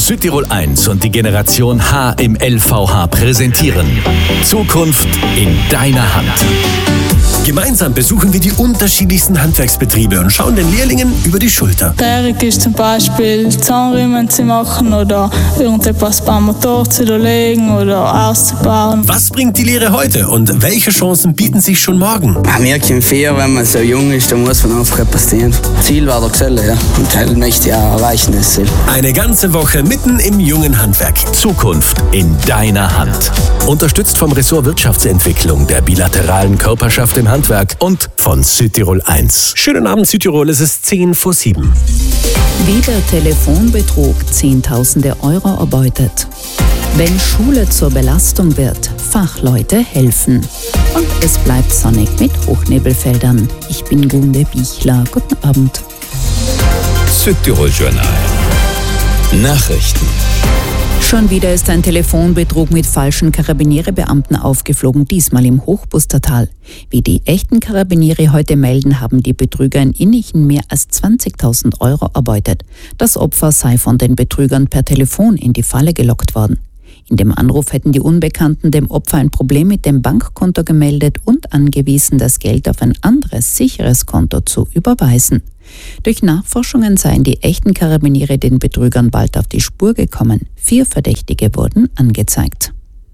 Südtirol 1 und die Generation H im LVH präsentieren Zukunft in deiner Hand. Gemeinsam besuchen wir die unterschiedlichsten Handwerksbetriebe und schauen den Lehrlingen über die Schulter. Erik ist zum Beispiel Zahnriemen zu machen oder irgendetwas beim Motor zu legen oder auszubauen. Was bringt die Lehre heute und welche Chancen bieten sich schon morgen? Mir kommt vor, wenn man so jung ist, dann muss man einfach etwas tun. Ziel war der Geselle, ja. Und das möchte ich auch erreichen, das Ziel. Eine ganze Woche mitten im jungen Handwerk. Zukunft in deiner Hand. Unterstützt vom Ressort Wirtschaftsentwicklung, der bilateralen Körperschaft im Handwerk und von Südtirol 1. Schönen Abend Südtirol, es ist 6:50. Wie der Telefonbetrug Zehntausende Euro erbeutet. Wenn Schule zur Belastung wird, Fachleute helfen. Und es bleibt sonnig mit Hochnebelfeldern. Ich bin Gunde Bichler. Guten Abend. Südtirol Journal. Nachrichten. Schon wieder ist ein Telefonbetrug mit falschen Karabinierebeamten aufgeflogen, diesmal im Hochbustertal. Wie die echten Karabiniere heute melden, haben die Betrüger in Innichen mehr als 20.000 Euro erbeutet. Das Opfer sei von den Betrügern per Telefon in die Falle gelockt worden. In dem Anruf hätten die Unbekannten dem Opfer ein Problem mit dem Bankkonto gemeldet und angewiesen, das Geld auf ein anderes, sicheres Konto zu überweisen. Durch Nachforschungen seien die echten Karabiniere den Betrügern bald auf die Spur gekommen. 4 Verdächtige wurden angezeigt.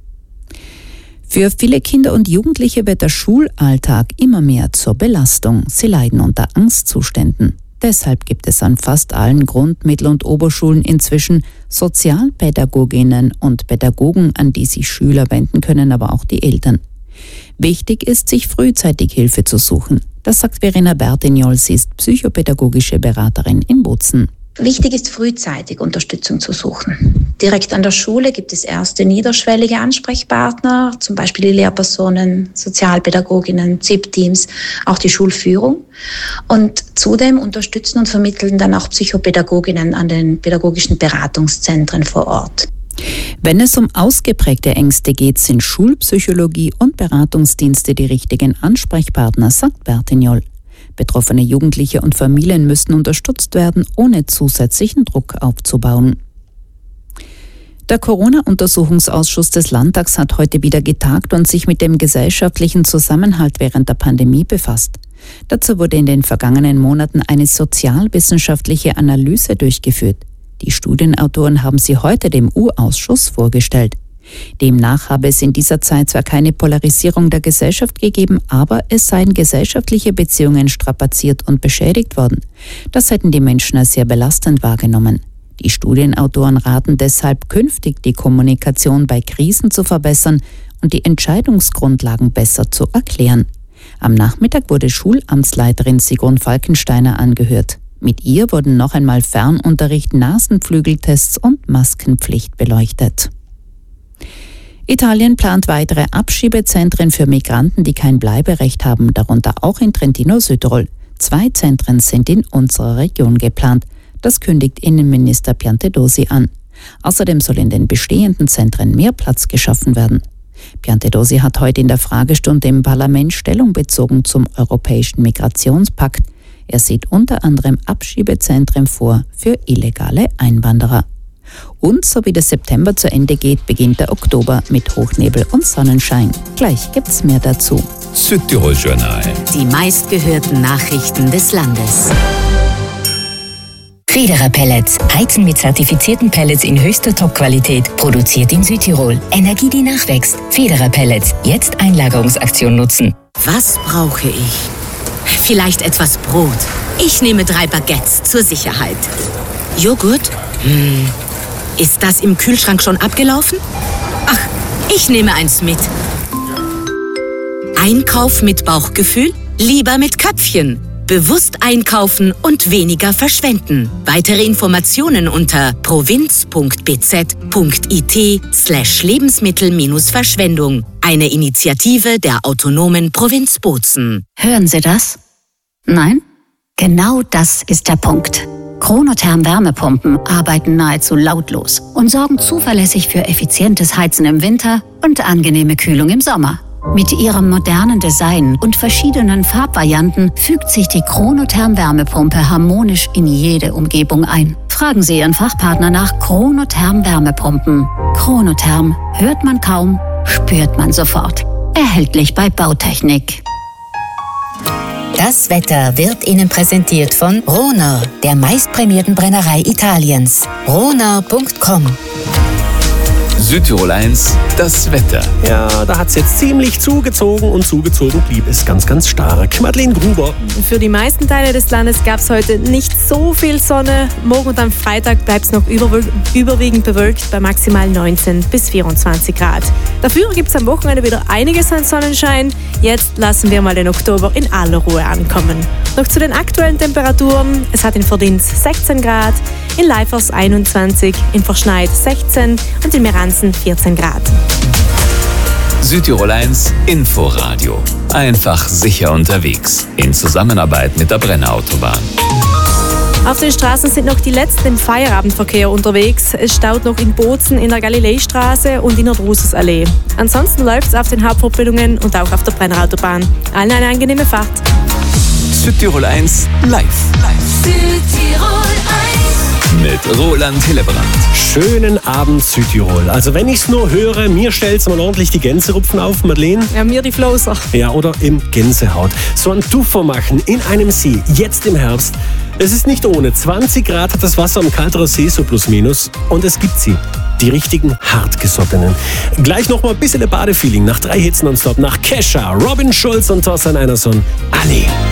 Für viele Kinder und Jugendliche wird der Schulalltag immer mehr zur Belastung. Sie leiden unter Angstzuständen. Deshalb gibt es an fast allen Grund-, Mittel- und Oberschulen inzwischen Sozialpädagoginnen und Pädagogen, an die sich Schüler wenden können, aber auch die Eltern. Wichtig ist, sich frühzeitig Hilfe zu suchen. Das sagt Verena Bertignol, sie ist psychopädagogische Beraterin in Bozen. Wichtig ist, frühzeitig Unterstützung zu suchen. Direkt an der Schule gibt es erste niederschwellige Ansprechpartner, zum Beispiel die Lehrpersonen, Sozialpädagoginnen, ZIP-Teams, auch die Schulführung. Und zudem unterstützen und vermitteln dann auch Psychopädagoginnen an den pädagogischen Beratungszentren vor Ort. Wenn es um ausgeprägte Ängste geht, sind Schulpsychologie und Beratungsdienste die richtigen Ansprechpartner, sagt Bertignol. Betroffene Jugendliche und Familien müssen unterstützt werden, ohne zusätzlichen Druck aufzubauen. Der Corona-Untersuchungsausschuss des Landtags hat heute wieder getagt und sich mit dem gesellschaftlichen Zusammenhalt während der Pandemie befasst. Dazu wurde in den vergangenen Monaten eine sozialwissenschaftliche Analyse durchgeführt. Die Studienautoren haben sie heute dem U-Ausschuss vorgestellt. Demnach habe es in dieser Zeit zwar keine Polarisierung der Gesellschaft gegeben, aber es seien gesellschaftliche Beziehungen strapaziert und beschädigt worden. Das hätten die Menschen als sehr belastend wahrgenommen. Die Studienautoren raten deshalb, künftig die Kommunikation bei Krisen zu verbessern und die Entscheidungsgrundlagen besser zu erklären. Am Nachmittag wurde Schulamtsleiterin Sigrun Falkensteiner angehört. Mit ihr wurden noch einmal Fernunterricht, Nasenflügeltests und Maskenpflicht beleuchtet. Italien plant weitere Abschiebezentren für Migranten, die kein Bleiberecht haben, darunter auch in Trentino, Südtirol. 2 Zentren sind in unserer Region geplant. Das kündigt Innenminister Piantedosi an. Außerdem soll in den bestehenden Zentren mehr Platz geschaffen werden. Piantedosi hat heute in der Fragestunde im Parlament Stellung bezogen zum Europäischen Migrationspakt. Er sieht unter anderem Abschiebezentren vor für illegale Einwanderer. Und so wie der September zu Ende geht, beginnt der Oktober mit Hochnebel und Sonnenschein. Gleich gibt's mehr dazu. Südtirol Journal. Die meistgehörten Nachrichten des Landes. Federer Pellets. Heizen mit zertifizierten Pellets in höchster Top-Qualität. Produziert in Südtirol. Energie, die nachwächst. Federer Pellets. Jetzt Einlagerungsaktion nutzen. Was brauche ich? Vielleicht etwas Brot. Ich nehme 3 Baguettes zur Sicherheit. Joghurt? Ist das im Kühlschrank schon abgelaufen? Ach, ich nehme eins mit. Einkauf mit Bauchgefühl? Lieber mit Köpfchen. Bewusst einkaufen und weniger verschwenden. Weitere Informationen unter provinz.bz.it/Lebensmittel-Verschwendung. Eine Initiative der autonomen Provinz Bozen. Hören Sie das? Nein? Genau das ist der Punkt. Chronotherm-Wärmepumpen arbeiten nahezu lautlos und sorgen zuverlässig für effizientes Heizen im Winter und angenehme Kühlung im Sommer. Mit ihrem modernen Design und verschiedenen Farbvarianten fügt sich die Chronotherm-Wärmepumpe harmonisch in jede Umgebung ein. Fragen Sie Ihren Fachpartner nach Chronotherm Wärmepumpen. Chronotherm hört man kaum, spürt man sofort. Erhältlich bei Bautechnik. Das Wetter wird Ihnen präsentiert von Ronau, der meistprämierten Brennerei Italiens. Ronau.com. Südtirol 1, das Wetter. Ja, da hat es jetzt ziemlich zugezogen und zugezogen blieb es ganz, ganz stark. Madeleine Gruber. Für die meisten Teile des Landes gab es heute nicht so viel Sonne. Morgen und am Freitag bleibt es noch überwiegend bewölkt bei maximal 19 bis 24 Grad. Dafür gibt es am Wochenende wieder einiges an Sonnenschein. Jetzt lassen wir mal den Oktober in aller Ruhe ankommen. Noch zu den aktuellen Temperaturen. Es hat in Verdins 16 Grad, in Leifers 21, in Verschneid 16 und in Meranzen 14 Grad. Südtirol 1 Inforadio. Einfach sicher unterwegs. In Zusammenarbeit mit der Brenner-Autobahn. Auf den Straßen sind noch die letzten im Feierabendverkehr unterwegs. Es staut noch in Bozen, in der Galileistraße und in der Drususallee. Ansonsten läuft es auf den Hauptverbindungen und auch auf der Brenner-Autobahn. Allen eine angenehme Fahrt. Südtirol 1 live. Südtirol 1 mit Roland Hillebrand. Schönen Abend Südtirol. Also wenn ich es nur höre, mir stellt's mal ordentlich die Gänserupfen auf, Madeleine. Ja, mir die Floser. Ja, oder im Gänsehaut. So ein Tuffer machen in einem See, jetzt im Herbst. Es ist nicht ohne. 20 Grad hat das Wasser am Kalterer See, so plus minus. Und es gibt sie. Die richtigen Hartgesottenen. Gleich nochmal ein bisschen Badefeeling nach 3 Hits nonstop. Nach Kesha, Robin Schulz und Thorsten Einerson. Ali.